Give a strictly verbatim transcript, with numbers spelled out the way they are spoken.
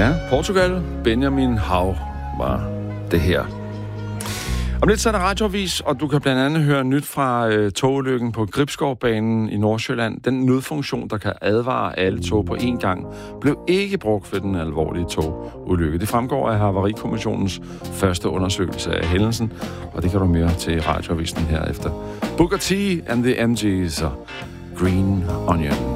Ja, Portugal, Benjamin Hav var det her. Om lidt så er der radioavis, og du kan blandt andet høre nyt fra øh, togulykken på Gribskovbanen i Nordsjælland. Den nødfunktion, der kan advare alle tog på én gang, blev ikke brugt ved den alvorlige togulykke. Det fremgår af Havarikommissionens første undersøgelse af hændelsen, og det kan du mere til radioavisen herefter. Booker T and the M G's og Green Onion.